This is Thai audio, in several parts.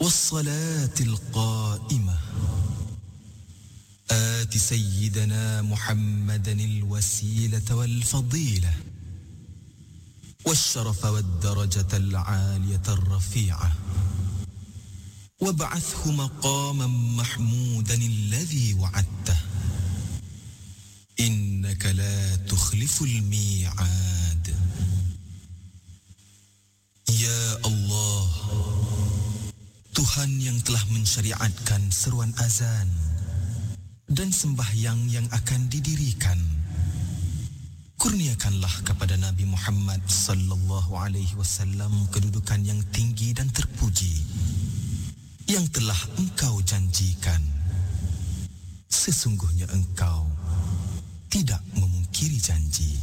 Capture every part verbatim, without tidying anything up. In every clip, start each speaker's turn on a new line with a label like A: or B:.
A: والصلاة القائمة آت سيدنا محمدا الوسيلة والفضيلة والشرف والدرجة العالية الرفيعة وابعثه مقاما محمودا الذي وعدته إنك لا تخلف الميعاد Ya Allah, Tuhan yang telah mensyariatkan seruan azan dan sembahyang yang akan didirikan, kurniakanlah kepada Nabi Muhammad sallallahu alaihi wasallam kedudukan yang tinggi dan terpuji yang telah Engkau janjikan. Sesungguhnya Engkau tidak memungkiri janji.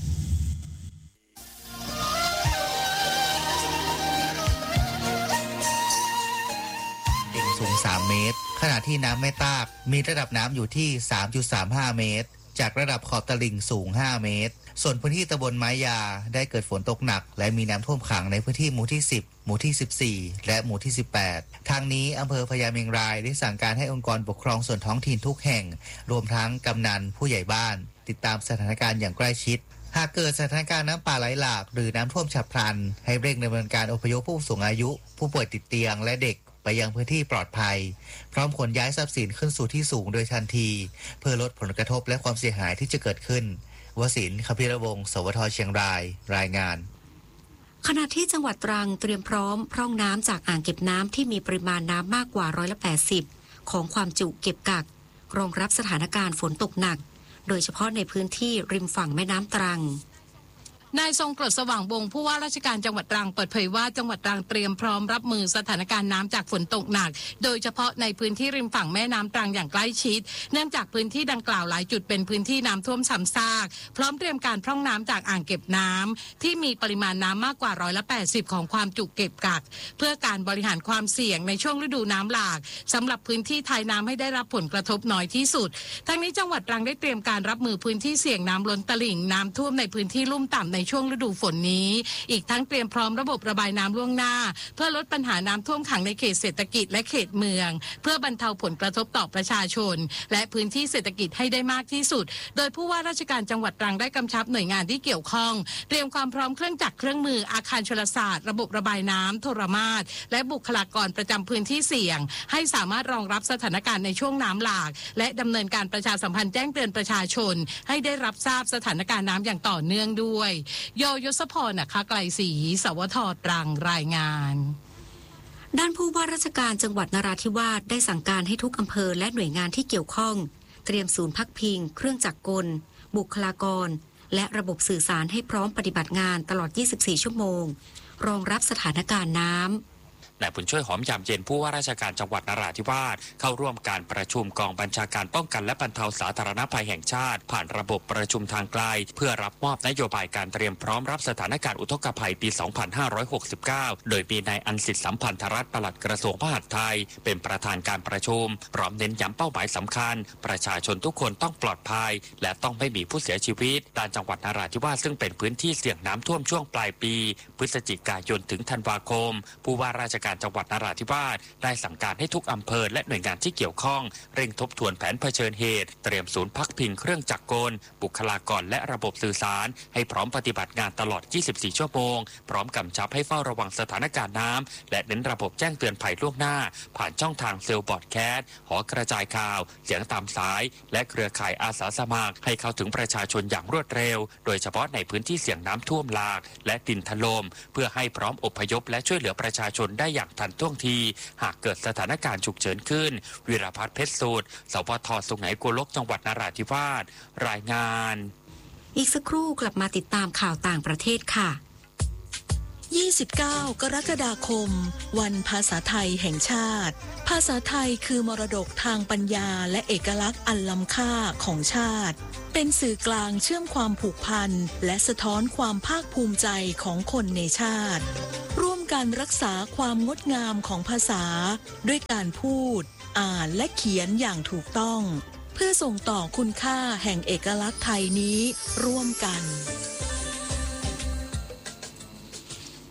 B: สูงสามเมตรขณะที่น้ำแม่ตากมีระดับน้ำอยู่ที่ สามจุดสามห้า เมตรจากระดับขอบตลิ่งสูงห้าเมตรส่วนพื้นที่ตำบลไม้ยาได้เกิดฝนตกหนักและมีน้ำท่วมขังในพื้นที่หมู่ที่สิบหมู่ที่สิบสี่และหมู่ที่สิบแปดทางนี้อำเภอพญาเมงรายได้สั่งการให้องค์กรปกครองส่วนท้องถิ่นทุกแห่งรวมทั้งกำนันผู้ใหญ่บ้านติดตามสถานการณ์อย่างใกล้ชิดหากเกิดสถานการณ์น้ำป่าไหลหลากหรือน้ำท่วมฉับพลันให้เร่งดำเนินการอพยพผู้สูงอายุผู้ป่วยติดเตียงและเด็กไปยังพื้นที่ปลอดภัยพร้อมขนย้ายทรัพย์สินขึ้นสู่ที่สูงโดยทันทีเพื่อลดผลกระทบและความเสียหายที่จะเกิดขึ้นวสินทร์ คพิรวงศ์ สวท เชียงรายรายงาน
C: ขณะที่จังหวัดตรังเตรียมพร้อมพร่องน้ำจากอ่างเก็บน้ำที่มีปริมาณน้ำมากกว่าร้อยละแปดสิบของความจุเก็บกักรองรับสถานการณ์ฝนตกหนักโดยเฉพาะในพื้นที่ริมฝั่งแม่น้ำตรัง
D: นายทรงกรดสว่างวงศ์ผู้ว่าราชการจังหวัดตรังเปิดเผยว่าจังหวัดตรังเตรียมพร้อมรับมือสถานการณ์น้ำจากฝนตกหนักโดยเฉพาะในพื้นที่ริมฝั่งแม่น้ำตรังอย่างใกล้ชิดเนื่องจากพื้นที่ดังกล่าวหลายจุดเป็นพื้นที่น้ำท่วมซ้ำซากพร้อมเตรียมการพร่องน้ำจากอ่างเก็บน้ำที่มีปริมาณน้ำมากกว่าร้อยละแปดสิบของความจุเก็บกักเพื่อการบริหารความเสี่ยงในช่วงฤดูน้ำหลากสำหรับพื้นที่ท้ายน้ำให้ได้รับผลกระทบน้อยที่สุดทั้งนี้จังหวัดตรังได้เตรียมการรับมือพื้นที่เสี่ยงน้ำล้นตลิ่งน้ำท่วมในพื้นที่ลุ่มต่ำในช่วงฤดูฝนนี้อีกทั้งเตรียมพร้อมระบบระบายน้ำล่วงหน้าเพื่อลดปัญหาน้ำท่วมขังในเขตเศรษฐกิจและเขตเมืองเพื่อบรรเทาผลกระทบต่อประชาชนและพื้นที่เศรษฐกิจให้ได้มากที่สุดโดยผู้ว่าราชการจังหวัดตรังได้กำชับหน่วยงานที่เกี่ยวข้องเตรียมความพร้อมเครื่องจักรเครื่องมืออาคารชลศาสตร์ระบบระบายน้ำโทรมาศและบุคลากรประจำพื้นที่เสี่ยงให้สามารถรองรับสถานการณ์ในช่วงน้ำหลากและดำเนินการประชาสัมพันธ์แจ้งเตือนประชาชนให้ได้รับทราบสถานการณ์น้ำอย่างต่อเนื่องด้วยโยยศพรนะคะไกลศรีสวทตรังรายงาน
C: ด้านผู้ว่าราชการจังหวัดนราธิวาสได้สั่งการให้ทุกอำเภอและหน่วยงานที่เกี่ยวข้องเตรียมศูนย์พักพิงเครื่องจักรกลบุคลากรและระบบสื่อสารให้พร้อมปฏิบัติงานตลอดยี่สิบสี่ชั่วโมงรองรับสถานการณ์น้ำ
E: นายบุญช่วยหอมยามเย็นผู้ว่าราชการจังหวัดนราธิวาสเข้าร่วมการประชุมกองบัญชาการป้องกันและบรรเทาสาธารณภัยแห่งชาติผ่านระบบประชุมทางไกลเพื่อรับมอบนโยบายการเตรียมพร้อมรับสถานการณ์อุทกภัยปี สองพันห้าร้อยหกสิบเก้า โดยมีนายอันสิทธิสัมพันธรัตน์ปลัดกระทรวงมหาดไทยเป็นประธานการประชุมพร้อมเน้นย้ำเป้าหมายสำคัญประชาชนทุกคนต้องปลอดภัยและต้องไม่มีผู้เสียชีวิตด้านจังหวัดนราธิวาสซึ่งเป็นพื้นที่เสี่ยงน้ำท่วมช่วงปลายปีพฤศจิกายนถึงธันวาคมผู้ว่าราชการจังหวัดนราธิวาสได้สั่งการให้ทุกอำเภอและหน่วยงานที่เกี่ยวข้องเร่งทบทวนแผนเผชิญเหตุเตรียมศูนย์พักพิงเครื่องจักรกลบุคลากรและระบบสื่อสารให้พร้อมปฏิบัติงานตลอดยี่สิบสี่ชั่วโมงพร้อมกำชับให้เฝ้าระวังสถานการณ์น้ำและเน้นระบบแจ้งเตือนภัยล่วงหน้าผ่านช่องทางเซลล์บอร์ดแคสต์หอกระจายข่าวเสียงตามสายและเครือข่ายอาสาสมัครให้เข้าถึงประชาชนอย่างรวดเร็วโดยเฉพาะในพื้นที่เสี่ยงน้ำท่วมหลากและดินถล่มเพื่อให้พร้อมอพยพและช่วยเหลือประชาชนได้อย่างทันท่วงทีหากเกิดสถานการณ์ฉุกเฉินขึ้นวิรพัฒน์เพชรสูตรสวทสุไหงโกลกจังหวัดนราธิวาสรายงาน
C: อีกสักครู่กลับมาติดตามข่าวต่างประเทศค่ะ
F: ยี่สิบเก้ากรกฎาคมวันภาษาไทยแห่งชาติภาษาไทยคือมรดกทางปัญญาและเอกลักษณ์อันล้ำค่าของชาติเป็นสื่อกลางเชื่อมความผูกพันและสะท้อนความภาคภูมิใจของคนในชาติร่วมกันรักษาความงดงามของภาษาด้วยการพูดอ่านและเขียนอย่างถูกต้องเพื่อส่งต่อคุณค่าแห่งเอกลักษณ์ไทยนี้ร่วมกัน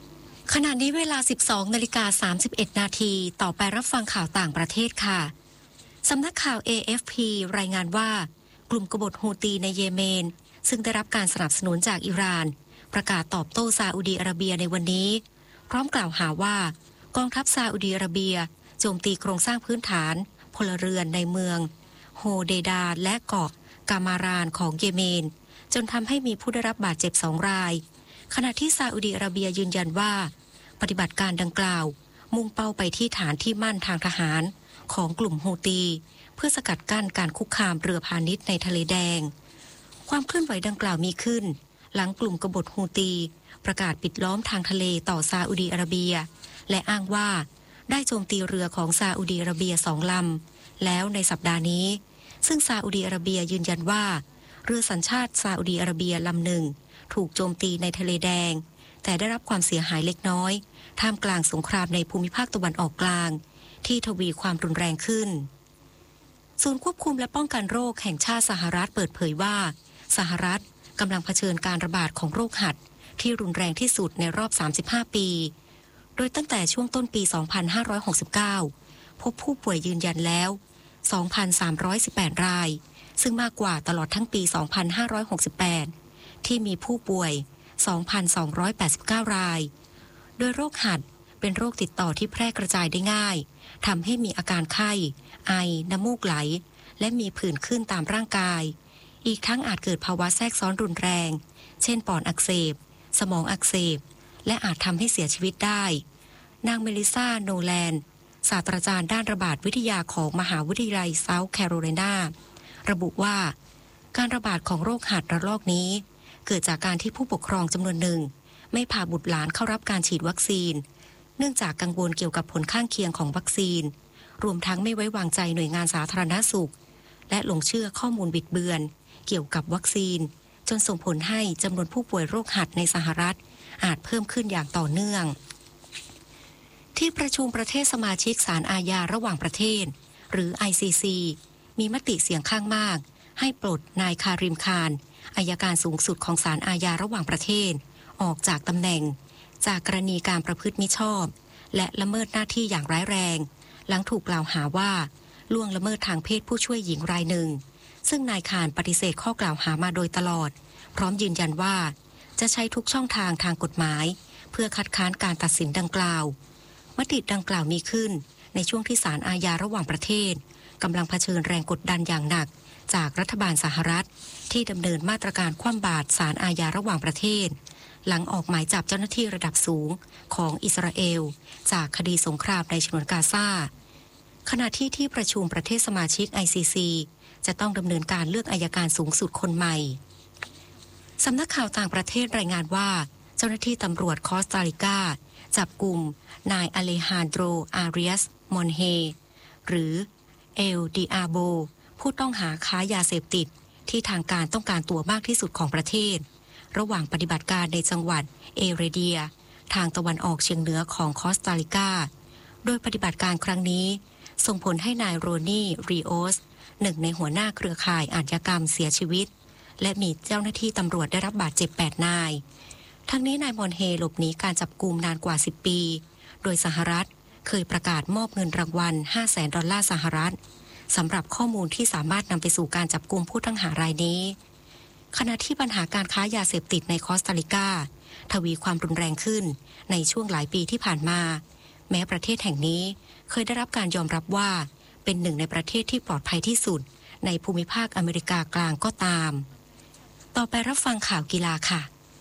C: ขณะนี้เวลา สิบสองนาฬิกาสามสิบเอ็ดนาทีต่อไปรับฟังข่าวต่างประเทศค่ะสำนักข่าว เอ เอฟ พี รายงานว่ากลุ่มกบฏฮูตีในเยเมนซึ่งได้รับการสนับสนุนจากอิหร่านประกาศตอบโต้ซาอุดีอาระเบียในวันนี้พร้อมกล่าวหาว่ากองทัพซาอุดีอาระเบียโจมตีโครงสร้างพื้นฐานพลเรือนในเมืองโฮเดดาและเกาะกามารานของเยเมนจนทำให้มีผู้ได้รับบาดเจ็บสองรายขณะที่ซาอุดีอาระเบียยืนยันว่าปฏิบัติการดังกล่าวมุ่งเป้าไปที่ฐานที่มั่นทางทหารของกลุ่มฮูตีเพื่อสกัดกั้นการคุกคามเรือพาณิชย์ในทะเลแดงความเคลื่อนไหวดังกล่าวมีขึ้นหลังกลุ่มกบฏฮูตีประกาศปิดล้อมทางทะเลต่อซาอุดีอาระเบียและอ้างว่าได้โจมตีเรือของซาอุดีอาระเบียสองลำแล้วในสัปดาห์นี้ซึ่งซาอุดีอาระเบียยืนยันว่าเรือสัญชาติซาอุดีอาระเบียลำหนึ่งถูกโจมตีในทะเลแดงแต่ได้รับความเสียหายเล็กน้อยท่ามกลางสงครามในภูมิภาคตะวันออกกลางที่ทวีความรุนแรงขึ้นศูนย์ควบคุมและป้องกันโรคแห่งชาติสหรัฐเปิดเผยว่าสหรัฐกำลังเผชิญการระบาดของโรคหัดที่รุนแรงที่สุดในรอบสามสิบห้าปีโดยตั้งแต่ช่วงต้นปีสองพันห้าร้อยหกสิบเก้าพบผู้ป่วยยืนยันแล้ว สองพันสามร้อยสิบแปด รายซึ่งมากกว่าตลอดทั้งปี สองพันห้าร้อยหกสิบแปด ที่มีผู้ป่วย สองพันสองร้อยแปดสิบเก้า รายโดยโรคหัดเป็นโรคติดต่อที่แพร่กระจายได้ง่ายทำให้มีอาการไข้ไอน้ำมูกไหลและมีผื่นขึ้นตามร่างกายอีกทั้งอาจเกิดภาวะแทรกซ้อนรุนแรงเช่นปอดอักเสบสมองอักเสบและอาจทำให้เสียชีวิตได้นางเมลิซาโนแลนด์ศาสตราจารย์ด้านระบาดวิทยาของมหาวิทยาลัยเซาท์แคโรไลนาระบุว่าการระบาดของโรคหัดระลอกนี้เกิดจากการที่ผู้ปกครองจำนวนหนึ่งไม่พาบุตรหลานเข้ารับการฉีดวัคซีนเนื่องจากกังวลเกี่ยวกับผลข้างเคียงของวัคซีนรวมทั้งไม่ไว้วางใจหน่วยงานสาธารณสุขและหลงเชื่อข้อมูลบิดเบือนเกี่ยวกับวัคซีนจนส่งผลให้จำนวนผู้ป่วยโรคหัดในสหรัฐอาจเพิ่มขึ้นอย่างต่อเนื่องที่ประชุมประเทศสมาชิกศาลอาญาระหว่างประเทศหรือ ไอ ซี ซี มีมติเสียงข้างมากให้ปลดนายคาริมคานอัยการสูงสุดของศาลอาญาระหว่างประเทศออกจากตำแหน่งจากกรณีการประพฤติมิชอบและละเมิดหน้าที่อย่างร้ายแรงหลังถูกกล่าวหาว่าล่วงละเมิดทางเพศผู้ช่วยหญิงรายหนึ่งซึ่งนายคานปฏิเสธข้อกล่าวหามาโดยตลอดพร้อมยืนยันว่าจะใช้ทุกช่องทางทางกฎหมายเพื่อคัดค้านการตัดสินดังกล่าวมติดังกล่าวมีขึ้นในช่วงที่ศาลอาญาระหว่างประเทศกำลังเผชิญแรงกดดันอย่างหนักจากรัฐบาลสหรัฐที่ดำเนินมาตรการคว่ำบาตรศาลอาญาระหว่างประเทศหลังออกหมายจับเจ้าหน้าที่ระดับสูงของอิสราเอลจากคดีสงครามในฉนวนกาซาขณะที่ที่ประชุมประเทศสมาชิก ไอ ซี ซี จะต้องดำเนินการเลือกอัยการสูงสุดคนใหม่สำนักข่าวต่างประเทศรายงานว่าเจ้าหน้าที่ตำรวจคอสตาริกาจับกลุ่มนายอเลฮานโดรอาริอัสมอนเฮหรือเอลดิอาโบผู้ต้องหาค้ายาเสพติดที่ทางการต้องการตัวมากที่สุดของประเทศระหว่างปฏิบัติการในจังหวัดเอเรเดียทางตะวันออกเฉียงเหนือของคอสตาริกาโดยปฏิบัติการครั้งนี้ส่งผลให้นายโรนี่รีโอสหนึ่งในหัวหน้าเครือข่ายอาชญากรรมเสียชีวิตและมีเจ้าหน้าที่ตำรวจได้รับบาดเจ็บแปดนายทั้งนี้นายมอนเฮหลบหนีการจับกุมนานกว่าสิบปีโดยสหรัฐเคยประกาศมอบเงินรางวัล ห้าแสน ดอลลาร์สหรัฐสำหรับข้อมูลที่สามารถนำไปสู่การจับกุมผู้ต้องหารายนี้ขณะที่ปัญหาการค้ายาเสพติดในคอสตาริกาทวีความรุนแรงขึ้นในช่วงหลายปีที่ผ่านมาแม้ประเทศแห่งนี้เคยได้รับการยอมรับว่าเป็นหนึ่งในประเทศที่ปลอดภัยที่สุดในภูมิภาคอเมริกากลางก็ตามต่อไปรับฟังข่าวกีฬาค่ะ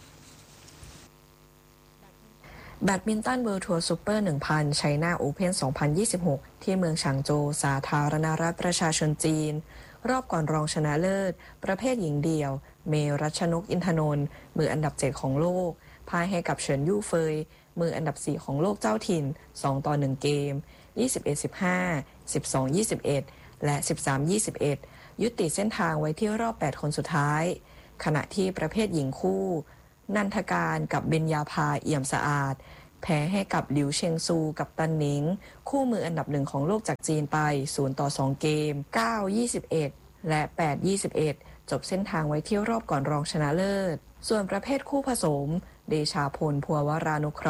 G: แบดมินตันเวิลด์ทัวร์ซูเปอร์ หนึ่งพัน ไชน่าโอเพ่น สองพันยี่สิบหก ที่เมืองฉางโจวสาธารณรัฐประชาชนจีนรอบก่อนรองชนะเลิศประเภทหญิงเดี่ยวเมรัชนกอินทนนท์มืออันดับเจ็ดของโลกพ่ายให้กับเฉินยู่เฟยมืออันดับสี่ของโลกเจ้าถิ่นสองต่อหนึ่งเกม ยี่สิบเอ็ด สิบห้า สิบสอง ยี่สิบเอ็ด และ สิบสาม ยี่สิบเอ็ด ยุติเส้นทางไว้ที่รอบแปดคนสุดท้ายขณะที่ประเภทหญิงคู่นันทการกับเบญญาภาเอี่ยมสะอาดแพ้ให้กับหลิวเชงซูกับตันหนิงคู่มืออันดับหนึ่งของโลกจากจีนไปศูนย์ต่อสองเกม เก้า ยี่สิบเอ็ด และ แปด ยี่สิบเอ็ด จบเส้นทางไว้ที่รอบก่อนรองชนะเลิศส่วนประเภทคู่ผสมเดชาพลภัววรานุเคราะห์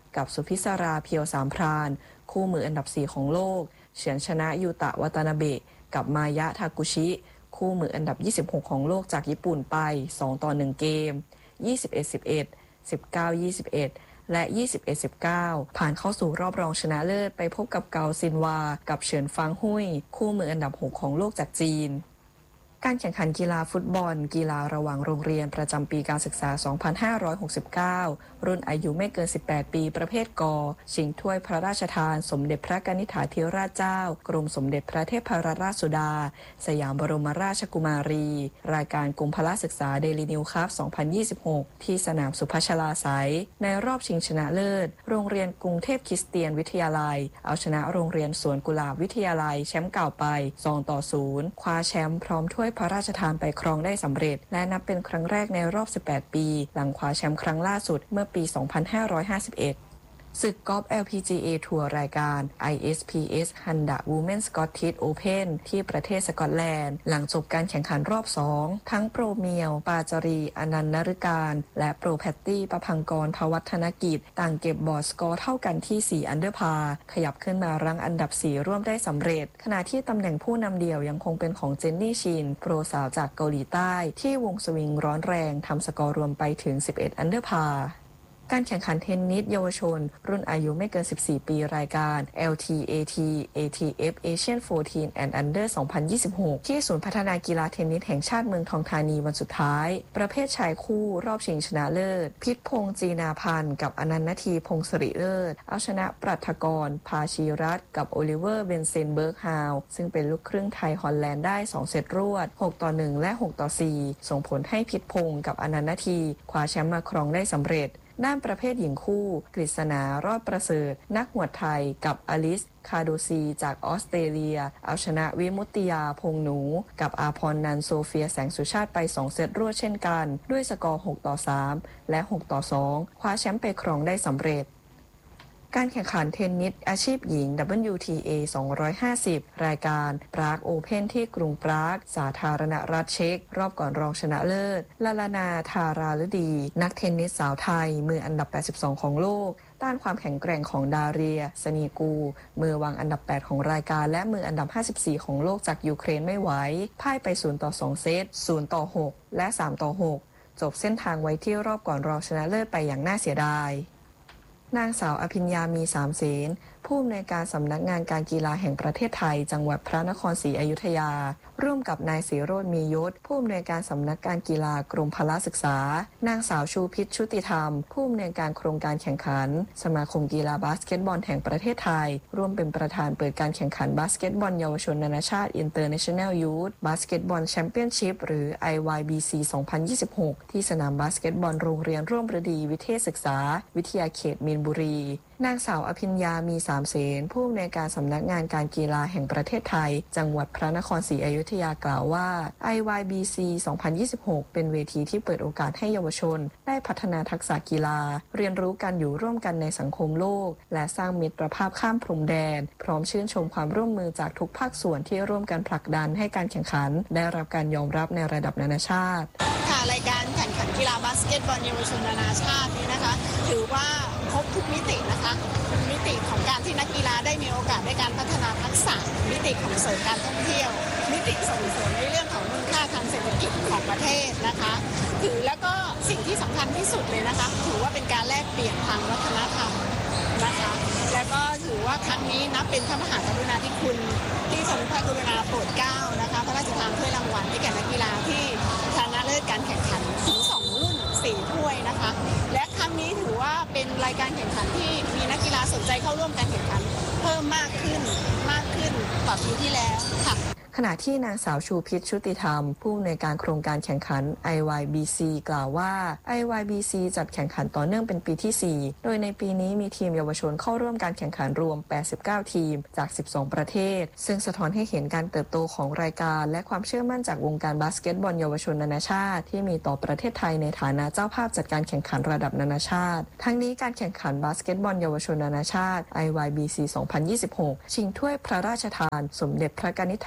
G: กับสุพิศราเพียวสามพรานคู่มืออันดับสี่ของโลกเฉือนชนะยูตะวาตานาเบะกับมายะทากุชิคู่มืออันดับยี่สิบหกของโลกจากญี่ปุ่นไปสองต่อหนึ่งเกม ยี่สิบเอ็ด สิบเอ็ด สิบเก้า ยี่สิบเอ็ด และ ยี่สิบเอ็ด สิบเก้า ผ่านเข้าสู่รอบรองชนะเลิศไปพบกับเกาซินวากับเฉินฟางหุ้ยคู่มืออันดับหกของโลกจากจีนการแข่งขันกีฬาฟุตบอลกีฬาระหว่างโรงเรียนประจำปีการศึกษา สองพันห้าร้อยหกสิบเก้า รุ่นอายุไม่เกิน สิบแปด ปีประเภทกชิงถ้วยพระราชทานสมเด็จพระกนิษฐาธิราชเจ้ากรมสมเด็จพระเทพรัตนราชสุดาสยามบรมราชกุมารีรายการกรมพละศึกษาเดลินิวคัพ สองพันยี่สิบหก ที่สนามสุพัชลาไสยในรอบชิงชนะเลิศโรงเรียนกรุงเทพคริสเตียนวิทยาลัยเอาชนะโรงเรียนสวนกุหลาบวิทยาลัยแชมป์เก่าไปสองต่อศูนย์คว้าแชมป์พร้อมถ้วยพระราชทานไปครองได้สำเร็จและนับเป็นครั้งแรกในรอบสิบแปดปีหลังคว้าแชมป์ครั้งล่าสุดเมื่อปี สองพันห้าร้อยห้าสิบเอ็ด ศึกกอล์ฟ แอล พี จี เอ ทัวร์รายการ ไอ เอส พี เอส Honda Women's Scottish Open ที่ประเทศสกอตแลนด์หลังจบการแข่งขันรอบสองทั้งโปรเมียวปาจารีอนันต์นฤการและโปรแพตตี้ประพังกรภวัฒนกิจต่างเก็บบอร์ดสกอร์เท่ากันที่สี่อันเดอร์พาร์ขยับขึ้นมารั้งอันดับสี่ร่วมได้สำเร็จขณะที่ตำแหน่งผู้นำเดี่ยวยังคงเป็นของเจนนี่ชินโปรสาวจากเกาหลีใต้ที่วงสวิงร้อนแรงทำสกอร์รวมไปถึงสิบเอ็ดอันเดอร์พาร์การแข่งขันเทนนิสเยาวชนรุ่นอายุไม่เกินสิบสี่ปีรายการ แอล ที เอ ที เอ ที เอฟ Asian สิบสี่ and Under สองพันยี่สิบหก ที่ศูนย์พัฒนากีฬาเทนนิสแห่งชาติเมืองทองธานีวันสุดท้ายประเภทชายคู่รอบชิงชนะเลิศพิษพงษ์จีนาพันธ์กับอนันต์นาทีพงศริเลิศเอาชนะปรัฐกรพาชีรัตน์กับโอลิเวอร์เบนเซนเบิร์กฮาวซึ่งเป็นลูกครึ่งไทยฮอลแลนด์ได้สองเซตรวดหกต่อหนึ่งและหกต่อสี่ส่งผลให้พิษพงษ์กับอนันต์นาทีคว้าแชมป์มาครองได้สำเร็จด้านประเภทหญิงคู่กฤษณารอดประเสริฐนักหวดไทยกับอลิสคาโดซีจากออสเตรเลียเอาชนะวิมุตติยาพงหนูกับอาพรนันโซเฟียแสงสุชาติไปสองเซตรวดเช่นกันด้วยสกอร์หกต่อสามและหกต่อสองคว้าแชมป์ไปครองได้สำเร็จการแข่งขันเทนนิสอาชีพหญิง ดับเบิลยู ที เอ สองร้อยห้าสิบ รายการปรากโอเพ่นที่กรุงปรากสาธารณรัฐเช็กรอบก่อนรองชนะเลิศลาลานาธาราฤดีนักเทนนิสสาวไทยมืออันดับแปดสิบสองของโลกต้านความแข็งแกร่งของดาเรียสนีกูมือวางอันดับแปดของรายการและมืออันดับห้าสิบสี่ของโลกจากยูเครนไม่ไหวพ่ายไปศูนย์ต่อสองเซตศูนย์ต่อหกและสามต่อหกจบเส้นทางไว้ที่รอบก่อนรองชนะเลิศไปอย่างน่าเสียดายนางสาวอภิญญามีสามเสนผู้อำนวยการสำนักงานการกีฬาแห่งประเทศไทยจังหวัดพระนครศรีอยุธยาร่วมกับนายศรีโรจน์มียศผู้อำนวยการสำนักการกีฬากรมพละศึกษานางสาวชูพิชชุติธรรมผู้อำนวยการโครงการแข่งขันสมาคมกีฬาบาสเกตบอลแห่งประเทศไทยร่วมเป็นประธานเปิดการแข่งขันบาสเกตบอลเยาวชนนานาชาติ International Youth Basketball Championship หรือ ไอ วาย บี ซี สองพันยี่สิบหก ที่สนามบาสเกตบอลโรงเรียนร่วมฤดีวิเทศศึกษาวิทยาเขตมีนบุรีนางสาวอภิญญามีสามเสนผู้อำนวยการสำนักงานการกีฬาแห่งประเทศไทยจังหวัดพระนครศรีอยุธยากล่าวว่า ไอ วาย บี ซี สองพันยี่สิบหก เป็นเวทีที่เปิดโอกาสให้เยาวชนได้พัฒนาทักษะกีฬาเรียนรู้การอยู่ร่วมกันในสังคมโลกและสร้างมิตรภาพข้ามพรมแดนพร้อมชื่นชมความร่วมมือจากทุกภาคส่วนที่ร่วมกันผลักดันให้การแข่งขันได้รับการยอมรับในระดับนานาชาติ
H: ค่ะรายการแข่งขันกีฬาบาสเกตบอลเยาวชนนานาชาตินี้นะคะถือว่าครบทุกมิตินะคะมิติของการที่นักกีฬาได้มีโอกาสในการพัฒนาทักษะมิติของเสริมการท่องเที่ยวมิติส่งเสริมในเรื่องของมูลค่าทางเศรษฐกิจของประเทศนะคะถือแล้วก็สิ่งที่สำคัญที่สุดเลยนะคะถือว่าเป็นการแลกเปลี่ยนทางวัฒนธรรมนะคะและก็ถือว่าครั้งนี้นับเป็นพระมหากรุณาธิคุณที่ทรงพระกรุณาโปรดเกล้านะคะพระราชทานถ้วยรางวัลให้แก่นักกีฬาที่ชนะเลิศการแข่งขันถึงสองรุ่นสี่ถ้วยนะคะและครั้งนี้ถือว่าเป็นรายการแข่งขันที่มีนักกีฬาสนใจเข้าร่วมการแข่งขันเพิ่มมากขึ้นมากขึ้นกว่าปีที่แล้วค่ะ
G: ขณะที่นางสาวชูพิชชุติธรรมผู้อำนวยการโครงการแข่งขัน ไอ วาย บี ซี กล่าวว่า ไอ วาย บี ซี จัดแข่งขันต่อเนื่องเป็นปีที่สี่โดยในปีนี้มีทีมเยาวชนเข้าร่วมการแข่งขันรวมแปดสิบเก้าทีมจากสิบสองประเทศซึ่งสะท้อนให้เห็นการเติบโตของรายการและความเชื่อมั่นจากวงการบาสเกตบอลเยาวชนนานาชาติที่มีต่อประเทศไทยในฐานะเจ้าภาพจัดการแข่งขันระดับนานาชาติทั้งนี้การแข่งขันบาสเกตบอลเยาวชนนานาชาติ ไอ วาย บี ซี สองพันยี่สิบหกชิงถ้วยพระราชทานสมเด็จพระกนิษฐาธิรา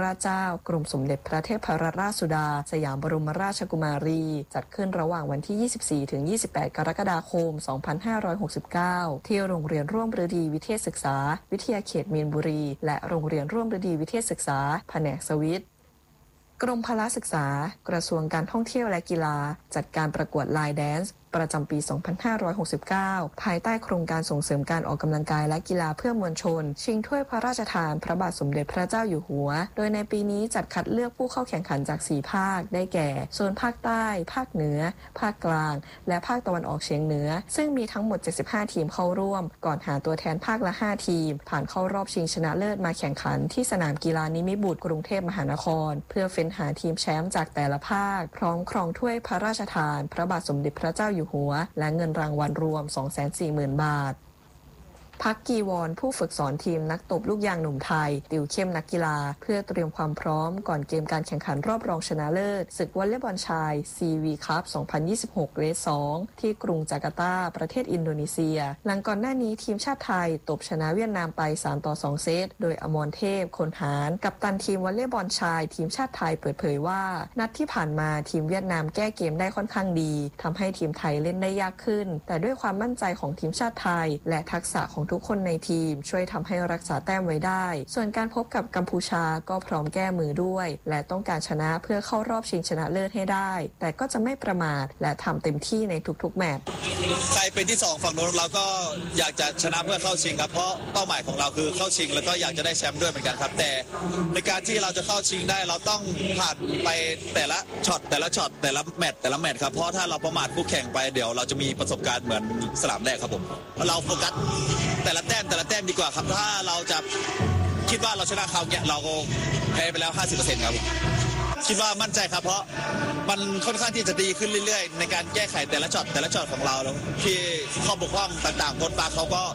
G: ราชเจ้ากรมสมเด็จพระเทพรัตนราชสุดาสยามบรมราชกุมารีจัดขึ้นระหว่างวันที่ ยี่สิบสี่ถึงยี่สิบแปด กรกฎาคม สองพันห้าร้อยหกสิบเก้า ที่โรงเรียนร่วมฤดีวิเทศศึกษาวิทยาเขตมีนบุรีและโรงเรียนร่วมฤดีวิเทศศึกษาแผนกสวิทกรมพละศึกษากระทรวงการท่องเที่ยวและกีฬาจัดการประกวดไลน์แดนซ์ประจำปี สองพันห้าร้อยหกสิบเก้า ภายใต้โครงการส่งเสริมการออกกำลังกายและกีฬาเพื่อมวลชนชิงถ้วยพระราชทานพระบาทสมเด็จพระเจ้าอยู่หัวโดยในปีนี้จัดคัดเลือกผู้เข้าแข่งขันจากสี่ภาคได้แก่โซนภาคใต้ภาคเหนือภาคกลางและภาคตะวันออกเฉียงเหนือซึ่งมีทั้งหมดเจ็ดสิบห้าทีมเข้าร่วมก่อนหาตัวแทนภาคละห้าทีมผ่านเข้ารอบชิงชนะเลิศมาแข่งขันที่สนามกีฬานิมิตรบุตรกรุงเทพมหานครเพื่อเฟ้นหาทีมแชมป์จากแต่ละภาคพร้อมครองถ้วยพระราชทานพระบาทสมเด็จพระเจ้าอยู่หัวและเงินรางวัลรวม สองแสนสี่หมื่น บาทพักกีวอนผู้ฝึกสอนทีมนักตบลูกยางหนุ่มไทยติวเข้มนักกีฬาเพื่อเตรียมความพร้อมก่อนเกมการแข่งขันรอบรองชนะเลิศศึกวอลเลย์บอลชาย ซี วี คัพ สองพันยี่สิบหก เลส สอง ที่กรุงจาการ์ตาประเทศอินโดนีเซียหลังก่อนหน้านี้ทีมชาติไทยตบชนะเวียดนามไปสามต่อสองเซตโดยอมรเทพคนหารกัปตันทีมวอลเลย์บอลชายทีมชาติไทยเปิดเผยว่านัดที่ผ่านมาทีมเวียดนามแก้เกมได้ค่อนข้างดีทำให้ทีมไทยเล่นได้ยากขึ้นแต่ด้วยความมั่นใจของทีมชาติไทยและทักษะของทุกคนในทีมช่วยทำให้รักษาแต้มไว้ได้ส่วนการพบกับกัมพูชาก็พร้อมแก้มือด้วยและต้องการชนะเพื่อเข้ารอบชิงชนะเลิศให้ได้แต่ก็จะไม่ประมาทและทำเต็มที่ในทุกๆแมตช์
I: ใครเป็นที่สองฝั่งโน้นเราก็อยากจะชนะเพื่อเข้าชิงครับเพราะเป้าหมายของเราคือเข้าชิงแล้วก็อยากจะได้แชมป์ด้วยเหมือนกันครับแต่ในการที่เราจะเข้าชิงได้เราต้องผ่านไปแต่ละช็อตแต่ละช็อตแต่ละแมตช์แต่ละแมตช์ครับเพราะถ้าเราประมาทคู่แข่งไปเดี๋ยวเราจะมีประสบการณ์เหมือนสนามแรกครับผมเราโฟกัสแต่ละแต้มแต่ละแต้มดีกว่าครับถ้าเราจะคิดว่าเราชนะเขาเนี่ยเราก็แพ้ไปแล้ว ห้าสิบเปอร์เซ็นต์ ครับคิดว่ามั่นใจครับเพราะมันค่อนข้างที่จะดีขึ้นเรื่อยๆในการแก้ไขแต่ละช็อตแต่ละช็อตของเราแล้วที่ข้อบกพร่องต่างๆโค้ชปาเขาก็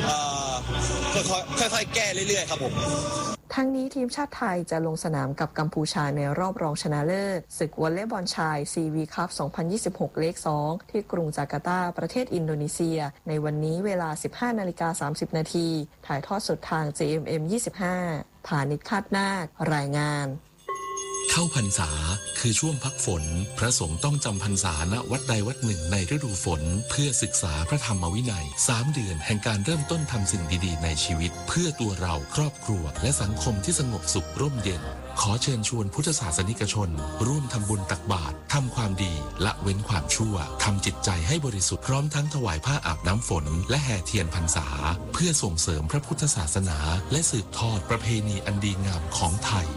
I: ค่อยๆแก้เรื่อยๆครับผม
G: ทั้งนี้ทีมชาติไทยจะลงสนามกับกัมพูชาในรอบรองชนะเลิศศึกวอลเลย์บอลชาย ซี วี คัพ สองพันยี่สิบหก เลข สอง ที่กรุงจาการ์ตาประเทศอินโดนีเซียในวันนี้เวลา สิบห้านาฬิกาสามสิบ นาทีถ่ายทอดสดทาง เจ เอ็ม เอ็ม ยี่สิบห้า ผานิชคาดนาครายงาน
J: เข้าพรรษาคือช่วงพักฝนพระสงฆ์ต้องจำพรรษาณวัดใดวัดหนึ่งในฤดูฝนเพื่อศึกษาพระธรรมวินัยสามเดือนแห่งการเริ่มต้นทำสิ่งดีๆในชีวิตเพื่อตัวเราครอบครัวและสังคมที่สงบสุขร่มเย็นขอเชิญชวนพุทธศาสนิกชนร่วมทำบุญตักบาตรทำความดีละเว้นความชั่วทำจิตใจให้บริสุทธิ์พร้อมทั้งถวายผ้าอาบน้ำฝนและแห่เทียนพรรษาเพื่อส่งเสริมพระพุทธศาสนาและสืบทอดประเพณีอันดีงามของไทย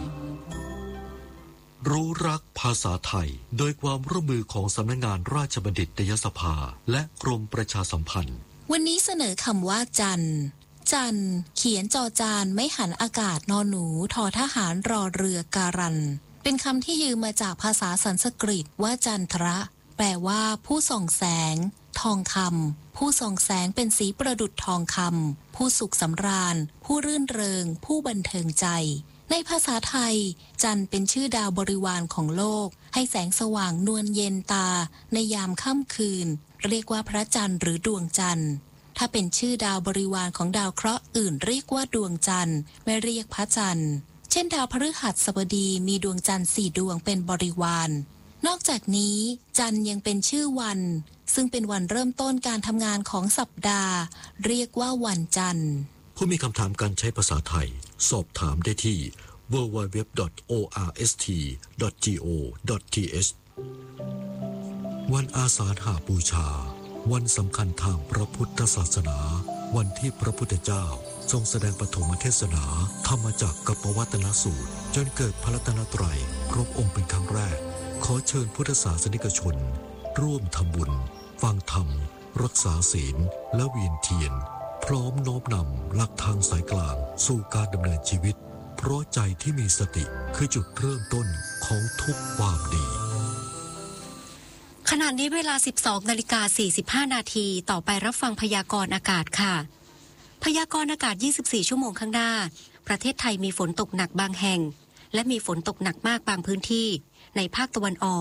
K: รู้รักภาษาไทยโดยความร่วมมือของสำนักงานราชบัณฑิตยสภาและกรมประชาสัมพันธ์
F: วันนี้เสนอคำว่าจันทร์จันทร์เขียนจอจานไม่หันอากาศนอนหนูทอทหารรอเรือการันเป็นคำที่ยืมมาจากภาษาสันสกฤตว่าจันทระแปลว่าผู้ส่องแสงทองคำผู้ส่องแสงเป็นสีประดุจทองคำผู้สุขสำราญผู้รื่นเริงผู้บันเทิงใจในภาษาไทยจันทร์เป็นชื่อดาวบริวารของโลกให้แสงสว่างนวลเย็นตาในยามค่ำคืนเรียกว่าพระจันทร์หรือดวงจันทร์ถ้าเป็นชื่อดาวบริวารของดาวเคราะห์อื่นเรียกว่าดวงจันทร์ไม่เรียกพระจันทร์เช่นดาวพฤหัสบดีมีดวงจันทร์สี่ดวงเป็นบริวารนอกจากนี้จันทร์ยังเป็นชื่อวันซึ่งเป็นวันเริ่มต้นการทำงานของสัปดาห์เรียกว่าวันจันทร์
K: ผู้มีคำถามการใช้ภาษาไทยสอบถามได้ที่ ดับเบิลยู ดับเบิลยู ดับเบิลยู ดอท โอ อาร์ เอส ที ดอท จี โอ ดอท ที เอช วันอาสาฬหบูชาวันสำคัญทางพระพุทธศาสนาวันที่พระพุทธเจ้าทรงแสดงปฐมเทศนาธรรมจักรกัปปวัตตนสูตรจนเกิดพระรัตนตรัยครบองค์เป็นครั้งแรกขอเชิญพุทธศาสนิกชนร่วมทำบุญฟังธรรมรักษาศีลและเวียนเทียนพร้อมโน้มนำหลักทางสายกลางสู่การดำเนินชีวิตเพราะใจที่มีสติคือจุดเริ่มต้นของทุกความดี
C: ขณะนี้เวลา สิบสองนาฬิกาสี่สิบห้า นาทีต่อไปรับฟังพยากรณ์อากาศค่ะพยากรณ์อากาศยี่สิบสี่ชั่วโมงข้างหน้าประเทศไทยมีฝนตกหนักบางแห่งและมีฝนตกหนักมากบางพื้นที่ในภาคตะวันออก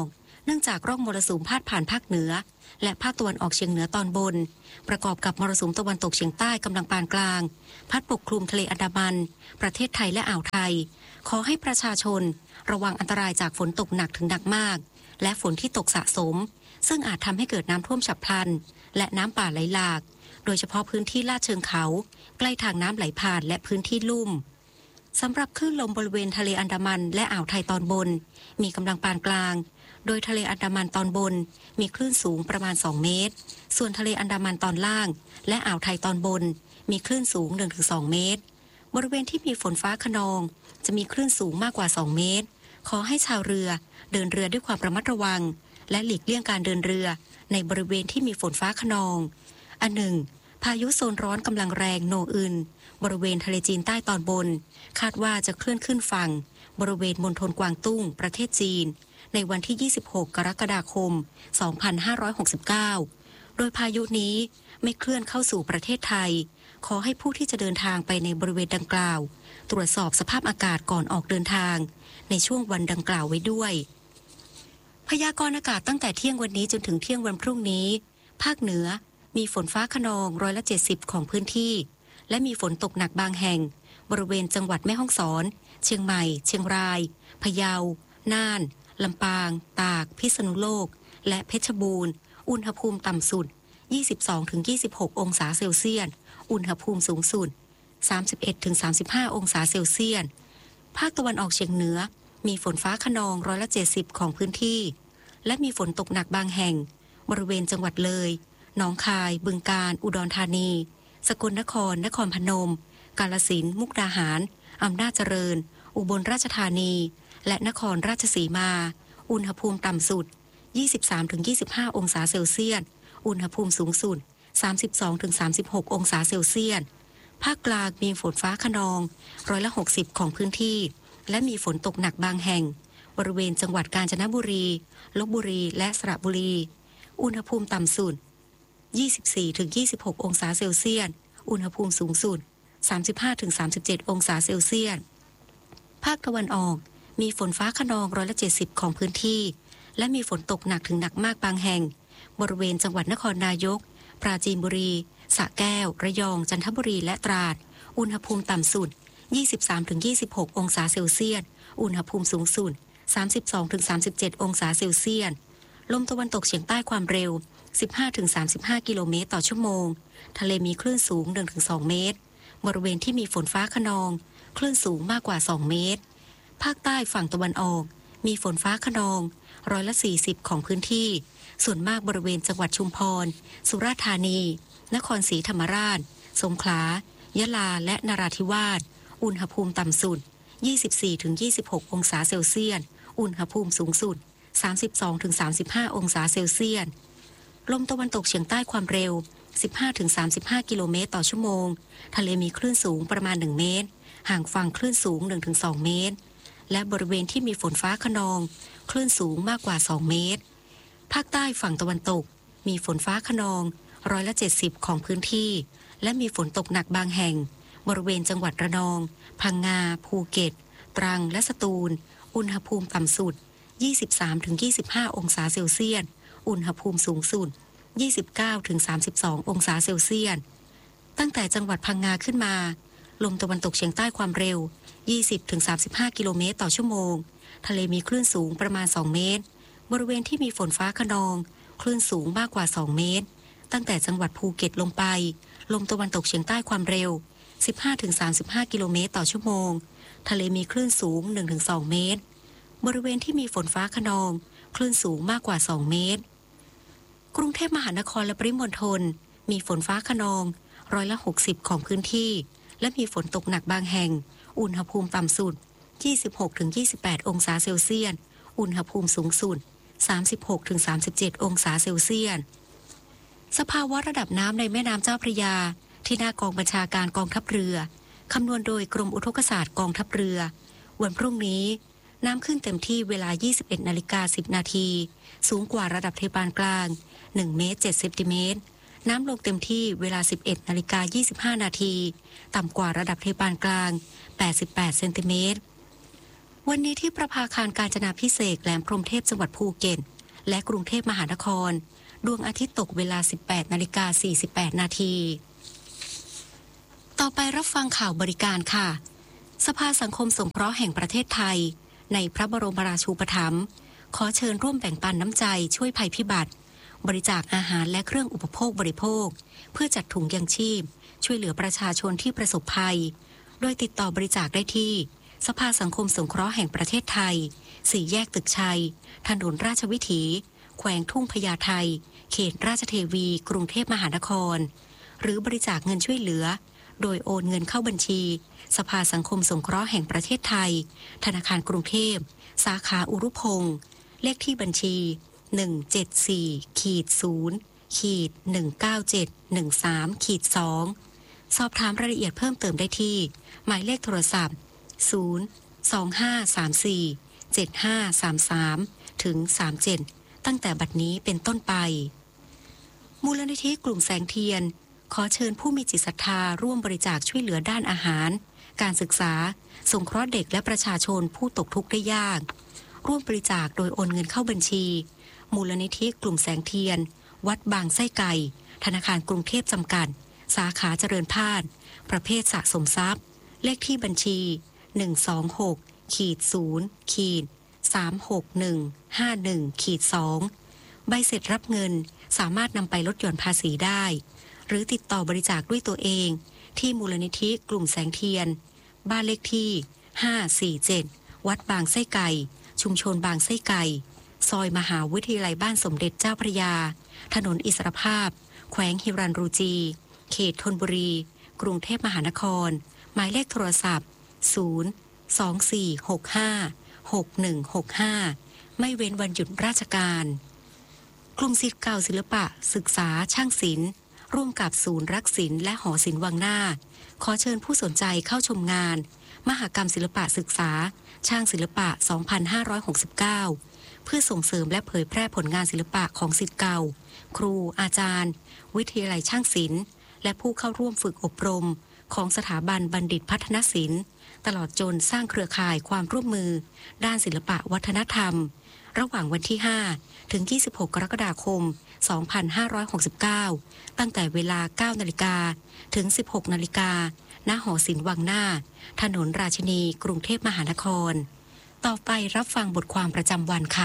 C: เนื่องจากร่องมรสุมพาดผ่านภาคเหนือและภาคตะวันออกเฉียงเหนือตอนบนประกอบกับมรสุมตะวันตกเฉียงใต้กำลังปานกลางพัดปกคลุมทะเลอันดามันประเทศไทยและอ่าวไทยขอให้ประชาชนระวังอันตรายจากฝนตกหนักถึงหนักมากและฝนที่ตกสะสมซึ่งอาจทำให้เกิดน้ำท่วมฉับพลันและน้ำป่าไหลหลากโดยเฉพาะพื้นที่ลาดเชิงเขาใกล้ทางน้ำไหลผ่านและพื้นที่ลุ่มสำหรับคลื่นลมบริเวณทะเลอันดามันและอ่าวไทยตอนบนมีกำลังปานกลางโดยทะเลอันดามันตอนบนมีคลื่นสูงประมาณสองเมตรส่วนทะเลอันดามันตอนล่างและอ่าวไทยตอนบนมีคลื่นสูง หนึ่งถึงสอง เมตรบริเวณที่มีฝนฟ้าคะนองจะมีคลื่นสูงมากกว่าสองเมตรขอให้ชาวเรือเดินเรือด้วยความระมัดระวังและหลีกเลี่ยงการเดินเรือในบริเวณที่มีฝนฟ้าคะนองอันหนึ่งพายุโซนร้อนกำลังแรงโนอึนบริเวณทะเลจีนใต้ตอนบนคาดว่าจะเคลื่อนขึ้นฝั่งบริเวณมณฑลกวางตุ้งประเทศจีนในวันที่ยี่สิบหกกรกฎาคมสองพันห้าร้อยหกสิบเก้าโดยพายุนี้ไม่เคลื่อนเข้าสู่ประเทศไทยขอให้ผู้ที่จะเดินทางไปในบริเวณดังกล่าวตรวจสอบสภาพอากาศก่อนออกเดินทางในช่วงวันดังกล่าวไว้ด้วยพยากรณ์อากาศตั้งแต่เที่ยงวันนี้จนถึงเที่ยงวันพรุ่งนี้ภาคเหนือมีฝนฟ้าคะนองร้อยละเจ็ดสิบของพื้นที่และมีฝนตกหนักบางแห่งบริเวณจังหวัดแม่ฮ่องสอนเชียงใหม่เชียงรายพะเยาน่านลำปางตากพิษณุโลกและเพชรบูรณ์อุณหภูมิต่ำสุด ยี่สิบสองถึงยี่สิบหก องศาเซลเซียสอุณหภูมิสูงสุด สามสิบเอ็ดถึงสามสิบห้า องศาเซลเซียสภาคตะวันออกเฉียงเหนือมีฝนฟ้าคะนองร้อยละเจ็ดสิบของพื้นที่และมีฝนตกหนักบางแห่งบริเวณจังหวัดเลยหนองคายบึงกาฬอุดรธานีสกลนครนครพนมกาฬสินธุ์มุกดาหารอำนาจเจริญอุบลราชธานีและนครราชสีมาอุณหภูมิต่ำสุด ยี่สิบสามถึงยี่สิบห้า องศาเซลเซียสอุณหภูมิสูงสุด สามสิบสองถึงสามสิบหก องศาเซลเซียสภาคกลางมีฝนฟ้าคะนองร้อยละหกสิบของพื้นที่และมีฝนตกหนักบางแห่งบริเวณจังหวัดกาญจนบุรีลพบุรีและสระบุรีอุณหภูมิต่ำสุด ยี่สิบสี่ถึงยี่สิบหก องศาเซลเซียสอุณหภูมิสูงสุด สามสิบห้าถึงสามสิบเจ็ด องศาเซลเซียสภาคตะวันออกมีฝนฟ้าคะนองร้อยละเจ็ดสิบของพื้นที่และมีฝนตกหนักถึงหนักมากบางแห่งบริเวณจังหวัดนครนายกปราจีนบุรีสระแก้วระยองจันทบุรีและตราดอุณหภูมิต่ำสุด ยี่สิบสามถึงยี่สิบหก องศาเซลเซียสอุณหภูมิสูงสุด สามสิบสองถึงสามสิบเจ็ด องศาเซลเซียสลมตะวันตกเฉียงใต้ความเร็ว สิบห้าถึงสามสิบห้า กิโลเมตรต่อชั่วโมงทะเลมีคลื่นสูง หนึ่งถึงสอง เมตรบริเวณที่มีฝนฟ้าคะนองคลื่นสูงมากกว่าสองเมตรภาคใต้ฝั่งตะวันออกมีฝนฟ้าคะนองร้อยละสี่สิบของพื้นที่ส่วนมากบริเวณจังหวัดชุมพรสุราษฎร์ธานีนครศรีธรรมราชสงขลายะลาและนราธิวาสอุณหภูมิต่ำสุด ยี่สิบสี่ถึงยี่สิบหก องศาเซลเซียสอุณหภูมิสูงสุด สามสิบสองถึงสามสิบห้า องศาเซลเซียสลมตะวันตกเฉียงใต้ความเร็ว สิบห้าถึงสามสิบห้า กิโลเมตรต่อชั่วโมงทะเลมีคลื่นสูงประมาณหนึ่งเมตรห่างฝั่งคลื่นสูง หนึ่งถึงสอง เมตรและบริเวณที่มีฝนฟ้าคะนองคลื่นสูงมากกว่าสองเมตรภาคใต้ฝั่งตะวันตกมีฝนฟ้าคะนองร้อยละเจ็ดสิบของพื้นที่และมีฝนตกหนักบางแห่งบริเวณจังหวัดระนองพังงาภูเก็ตตรังและสตูลอุณหภูมิต่ำสุด ยี่สิบสามถึงยี่สิบห้า องศาเซลเซียสอุณหภูมิสูงสุด ยี่สิบเก้าถึงสามสิบสอง องศาเซลเซียสตั้งแต่จังหวัดพังงาขึ้นมาลมตะวันตกเฉียงใต้ความเร็ว ยี่สิบถึงสามสิบห้า กิโลเมตรต่อชั่วโมงทะเลมีคลื่นสูงประมาณสองเมตรบริเวณที่มีฝนฟ้าคะนองคลื่นสูงมากกว่าสองเมตรตั้งแต่จังหวัดภูเก็ตลงไปลมตะวันตกเฉียงใต้ความเร็ว สิบห้าถึงสามสิบห้า กิโลเมตรต่อชั่วโมงทะเลมีคลื่นสูง หนึ่งถึงสอง เมตรบริเวณที่มีฝนฟ้าคะนองคลื่นสูงมากกว่าสองเมตรกรุงเทพมหานครและปริมณฑลมีฝนฟ้าคะนองร้อยละหกสิบของพื้นที่และมีฝนตกหนักบางแห่งอุณหภูมิต่ำสุด ยี่สิบหกถึงยี่สิบแปด องศาเซลเซียสอุณหภูมิสูงสุด สามสิบหกถึงสามสิบเจ็ด องศาเซลเซียสสภาวะระดับน้ำในแม่น้ำเจ้าพระยาที่หน้ากองบัญชาการกองทัพเรือคำนวณโดยกรมอุทกศาสตร์กองทัพเรือวันพรุ่งนี้น้ำขึ้นเต็มที่เวลา ยี่สิบเอ็ดนาฬิกาสิบ นาทีสูงกว่าระดับเทปานกลางหนึ่งเมตรเจ็ดเซนติเมตรน้ำลงเต็มที่เวลา สิบเอ็ดนาฬิกายี่สิบห้า นาทีต่ำกว่าระดับเทปานกลางแปดสิบแปดเซนติเมตรวันนี้ที่ประภาคารกาญจนาภิเษกแหลมพรหมเทพจังหวัดภูเก็ตและกรุงเทพมหานครดวงอาทิตย์ตกเวลา สิบแปดนาฬิกาสี่สิบแปดนาทีต่อไปรับฟังข่าวบริการค่ะสภาสังคมสงเคราะห์แห่งประเทศไทยในพระบรมราชูปถัมภ์ขอเชิญร่วมแบ่งปันน้ำใจช่วยภัยพิบัติบริจาคอาหารและเครื่องอุปโภคบริโภคเพื่อจัดถุงยังชีพช่วยเหลือประชาชนที่ประสบภัยโดยติดต่อบริจาคได้ที่สภาสังคมสงเคราะห์แห่งประเทศไทยสี่แยกตึกชัยถนนราชวิถีแขวงทุ่งพญาไทเขตราชเทวีกรุงเทพมหานครหรือบริจาคเงินช่วยเหลือโดยโอนเงินเข้าบัญชีสภาสังคมสงเคราะห์แห่งประเทศไทยธนาคารกรุงเทพสาขาอุรุพงษ์เลขที่บัญชีหนึ่ง เจ็ด สี่ ศูนย์ หนึ่ง เก้า เจ็ด หนึ่ง สาม สอง สอบถามรายละเอียดเพิ่มเติมได้ที่หมายเลขโทรศัพท์ศูนย์ สอง ห้า สาม สี่ เจ็ด ห้า สาม สาม ถึง สามสิบเจ็ดตั้งแต่บัดนี้เป็นต้นไปมูลนิธิกลุ่มแสงเทียนขอเชิญผู้มีจิตศรัทธาร่วมบริจาคช่วยเหลือด้านอาหารการศึกษาสงเคราะห์เด็กและประชาชนผู้ตกทุกข์ได้ยากร่วมบริจาคโดยโอนเงินเข้าบัญชีมูลนิธิกลุ่มแสงเทียนวัดบางไส้ไก่ธนาคารกรุงเทพจำกัดสาขาเจริญพาดประเภทสะสมทรัพย์เลขที่บัญชีหนึ่ง สอง หก ศูนย์ สาม หก หนึ่ง ห้า หนึ่ง สอง ใบเสร็จรับเงินสามารถนำไปลดหย่อนภาษีได้หรือติดต่อบริจาคด้วยตัวเองที่มูลนิธิกลุ่มแสงเทียนบ้านเลขที่ห้า สี่ เจ็ดวัดบางไส้ไก่ชุมชนบางไส้ไก่ซอยมหาวิทยาลัยบ้านสมเด็จเจ้าพระยาถนนอิสรภาพแขวงฮิรัญรูจีเขตธนบุรีกรุงเทพมหานครหมายเลขโทรศัพท์ศูนย์ สอง สี่ หก ห้า หก หนึ่ง หก ห้าไม่เว้นวันหยุดราชการกลุ่มศิษย์เก่าศิลปะศึกษาช่างศิลป์ร่วมกับศูนย์รักศิลป์และหอศิลป์วังหน้าขอเชิญผู้สนใจเข้าชมงานมหกรรมศิลปะศึกษาช่างศิลปะ สองพันห้าร้อยหกสิบเก้า เพื่อส่งเสริมและเผยแพร่ผลงานศิลปะของศิษย์เก่าครูอาจารย์วิทยาลัยช่างศิลป์และผู้เข้าร่วมฝึกอบรมของสถาบันบัณฑิตพัฒนศิลป์ตลอดจนสร้างเครือข่ายความร่วมมือด้านศิลปะวัฒนธรรมระหว่างวันที่ห้าถึงยี่สิบหกกรกฎาคมสองพันห้าร้อยหกสิบเก้าตั้งแต่เวลา เก้านาฬิกาถึง สิบหกนาฬิกาณหอศิลป์วังหน้าถนนราชินีกรุงเทพมหานครต่อไปรับฟังบทความประจำวันค่ะ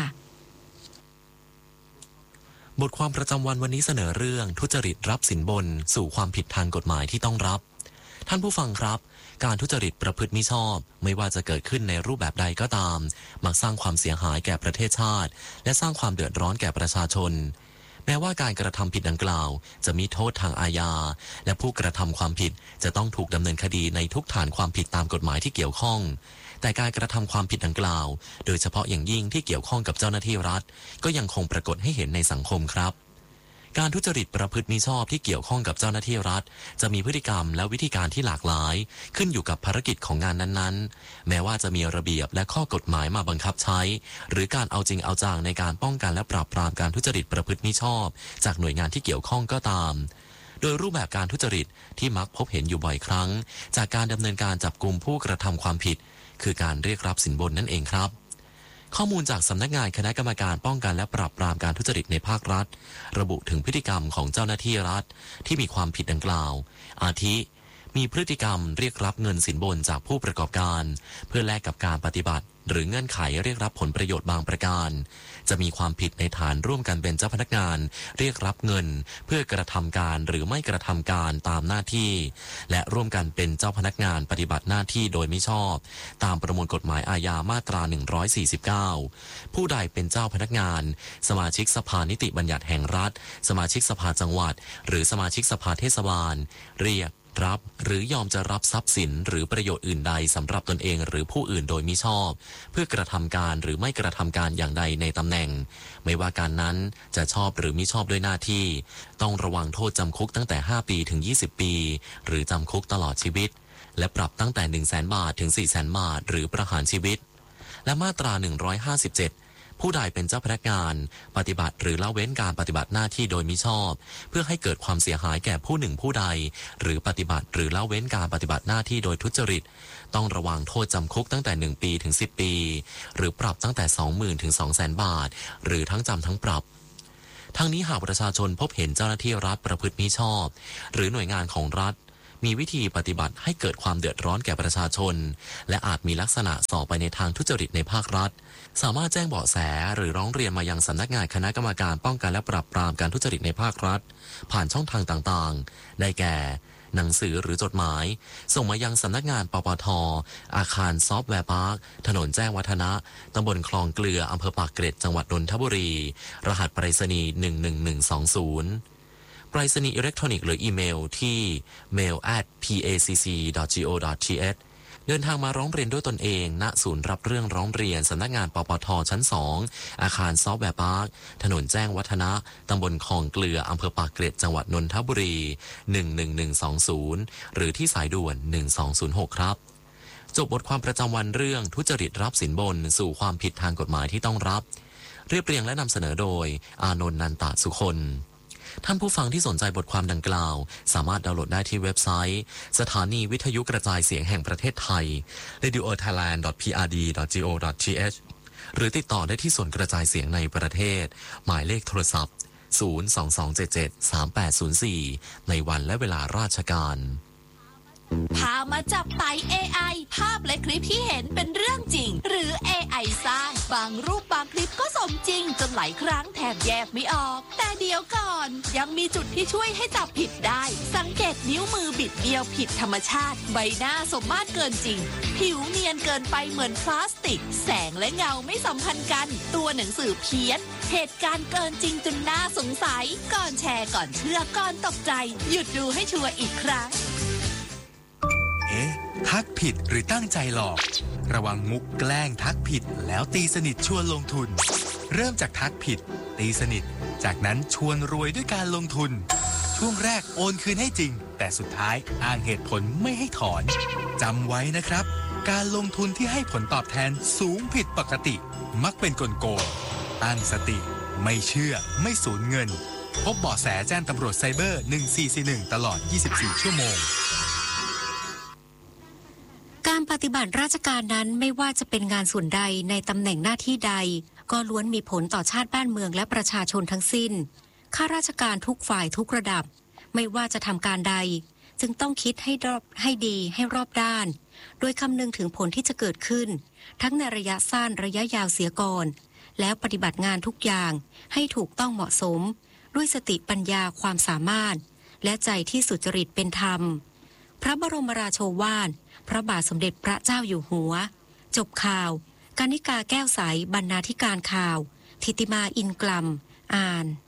L: บทความประจำวันวันนี้เสนอเรื่องทุจริตรับสินบนสู่ความผิดทางกฎหมายที่ต้องรับท่านผู้ฟังครับการทุจริตประพฤติมิชอบไม่ว่าจะเกิดขึ้นในรูปแบบใดก็ตามมักสร้างความเสียหายแก่ประเทศชาติและสร้างความเดือดร้อนแก่ประชาชนแม้ว่าการกระทำผิดดังกล่าวจะมีโทษทางอาญาและผู้กระทำความผิดจะต้องถูกดำเนินคดีในทุกฐานความผิดตามกฎหมายที่เกี่ยวข้องแต่การกระทำความผิดดังกล่าวโดยเฉพาะอย่างยิ่งที่เกี่ยวข้องกับเจ้าหน้าที่รัฐก็ยังคงปรากฏให้เห็นในสังคมครับการทุจริตประพฤติมิชอบที่เกี่ยวข้องกับเจ้าหน้าที่รัฐจะมีพฤติกรรมและวิธีการที่หลากหลายขึ้นอยู่กับภารกิจของงานนั้นๆแม้ว่าจะมีระเบียบและข้อกฎหมายมาบังคับใช้หรือการเอาจริงเอาจังในการป้องกันและปราบปรามการทุจริตประพฤติมิชอบจากหน่วยงานที่เกี่ยวข้องก็ตามโดยรูปแบบการทุจริตที่มักพบเห็นอยู่บ่อยครั้งจากการดำเนินการจับกุมผู้กระทำความผิดคือการเรียกรับสินบนนั่นเองครับข้อมูลจากสำนักงานคณะกรรมการป้องกันและปราบปรามการทุจริตในภาครัฐระบุถึงพฤติกรรมของเจ้าหน้าที่รัฐที่มีความผิดดังกล่าวอาทิมีพฤติกรรมเรียกรับเงินสินบนจากผู้ประกอบการเพื่อแลกกับการปฏิบัติหรือเงื่อนไขเรียกรับผลประโยชน์บางประการจะมีความผิดในฐานร่วมกันเป็นเจ้าพนักงานเรียกรับเงินเพื่อกระทำการหรือไม่กระทำการตามหน้าที่และร่วมกันเป็นเจ้าพนักงานปฏิบัติหน้าที่โดยมิชอบตามประมวลกฎหมายอาญามาตราหนึ่งร้อยสี่สิบเก้าผู้ใดเป็นเจ้าพนักงานสมาชิกสภานิติบัญญัติแห่งรัฐสมาชิกสภาจังหวัดหรือสมาชิกสภาเทศบาลเรียกรับหรือยอมจะรับทรัพย์สินหรือประโยชน์อื่นใดสำหรับตนเองหรือผู้อื่นโดยมิชอบเพื่อกระทำการหรือไม่กระทำการอย่างใดในตำแหน่งไม่ว่าการนั้นจะชอบหรือมิชอบด้วยหน้าที่ต้องระวังโทษจำคุกตั้งแต่ห้าปีถึงยี่สิบปีหรือจำคุกตลอดชีวิตและปรับตั้งแต่ หนึ่งแสน บาทถึง สี่แสน บาทหรือประหารชีวิตและมาตราหนึ่งร้อยห้าสิบเจ็ดผู้ใดเป็นเจ้าพนักงานปฏิบัติหรือละเว้นการปฏิบัติหน้าที่โดยมิชอบเพื่อให้เกิดความเสียหายแก่ผู้หนึ่งผู้ใดหรือปฏิบัติหรือละเว้นการปฏิบัติหน้าที่โดยทุจริตต้องระวังโทษจำคุกตั้งแต่หนึ่งปีถึงสิบปีหรือปรับตั้งแต่ สองหมื่น ถึง สองแสน บาทหรือทั้งจำทั้งปรับทั้งนี้หากประชาชนพบเห็นเจ้าหน้าที่รัฐประพฤติมิชอบหรือหน่วยงานของรัฐมีวิธีปฏิบัติให้เกิดความเดือดร้อนแก่ประชาชนและอาจมีลักษณะส่อไปในทางทุจริตในภาครัฐสามารถแจ้งเบาะแสหรือร้องเรียนมายังสำนักงานคณะกรรมการป้องกันและปราบปรามการทุจริตในภาครัฐผ่านช่องทางต่างๆได้แก่หนังสือหรือจดหมายส่งมายังสำนักงานปปท.อาคารซอฟต์แวร์พาร์คถนนแจ้งวัฒนะตำบลคลองเกลืออำเภอปากเกร็ดจังหวัดนนทบุรีรหัสไปรษณีย์หนึ่งหนึ่งหนึ่งสองศูนย์ไปรษณีย์อิเล็กทรอนิกส์หรืออีเมลที่ mail at pacc dot go dot th เดินทางมาร้องเรียนด้วยตนเองณศูนย์รับเรื่องร้องเรียนสำนักงานปปท.ชั้นสองอาคารซอฟต์แวร์พาร์คถนนแจ้งวัฒนะตำบลคลองเกลืออำเภอปากเกร็ดจังหวัดนนทบุรีหนึ่งหนึ่งหนึ่งสองศูนย์หรือที่สายด่วนหนึ่งสองศูนย์หกครับจบบทความประจำวันเรื่องทุจริตรับสินบนสู่ความผิดทางกฎหมายที่ต้องรับเรียบเรียงและนำเสนอโดยอานนท์นันตะสุคนท่านผู้ฟังที่สนใจบทความดังกล่าวสามารถดาวน์โหลดได้ที่เว็บไซต์สถานีวิทยุกระจายเสียงแห่งประเทศไทย เรดิโอไทยแลนด์ ดอท พี อาร์ ดี ดอท จี โอ ดอท ที เอช หรือติดต่อได้ที่ส่วนกระจายเสียงในประเทศหมายเลขโทรศัพท์ศูนย์ สอง สอง เจ็ด เจ็ด สาม แปด ศูนย์ สี่ในวันและเวลาราชการ
M: พามาจับไต่ เอ ไอ ภาพและคลิปที่เห็นเป็นเรื่องจริงหรือ เอ ไอ สร้างบางรูปบางคลิปก็สมจริงจนหลายครั้งแทบแยกไม่ออกแต่เดี๋ยวก่อนยังมีจุดที่ช่วยให้จับผิดได้สังเกตนิ้วมือบิดเบี้ยวผิดธรรมชาติใบหน้าสมมาตรเกินจริงผิวเนียนเกินไปเหมือนพลาสติกแสงและเงาไม่สัมพันธ์กันตัวหนังสือเพี้ยนเหตุการณ์เกินจริงจนน่าสงสัยก่อนแชร์ก่อนเชื่อก่อนตกใจหยุดดูให้ชัวร์อีกครั้ง
N: เอ๊ะทักผิดหรือตั้งใจหลอกระวังมุกแกล้งทักผิดแล้วตีสนิทชวนลงทุนเริ่มจากทักผิดตีสนิทจากนั้นชวนรวยด้วยการลงทุนช่วงแรกโอนคืนให้จริงแต่สุดท้ายอ้างเหตุผลไม่ให้ถอนจำไว้นะครับการลงทุนที่ให้ผลตอบแทนสูงผิดปกติมักเป็นกลโกงตั้งสติไม่เชื่อไม่สูญเงินพบเบาะแสแจ้งตำรวจไซเบอร์หนึ่งสี่สี่หนึ่งตลอดยี่สิบสี่ชั่วโมง
C: การปฏิบัติราชการนั้นไม่ว่าจะเป็นงานส่วนใดในตำแหน่งหน้าที่ใดก็ล้วนมีผลต่อชาติบ้านเมืองและประชาชนทั้งสิ้นข้าราชการทุกฝ่ายทุกระดับไม่ว่าจะทำการใดจึงต้องคิดให้รอบให้ดีให้รอบด้านโดยคำนึงถึงผลที่จะเกิดขึ้นทั้งในระยะสั้นระยะยาวเสียก่อนแล้วปฏิบัติงานทุกอย่างให้ถูกต้องเหมาะสมด้วยสติปัญญาความสามารถและใจที่สุจริตเป็นธรรมพระบรมราโชวาทพระบาทสมเด็จพระเจ้าอยู่หัวจบข่าวกนิกาแก้วใสบรรณาธิการข่าวธิติมาอินกลัมอ่าน